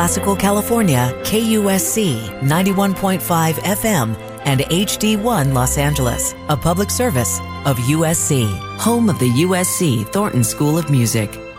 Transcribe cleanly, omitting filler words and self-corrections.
Classical California, KUSC 91.5 FM, and HD1 Los Angeles, a public service of USC, home of the USC Thornton School of Music.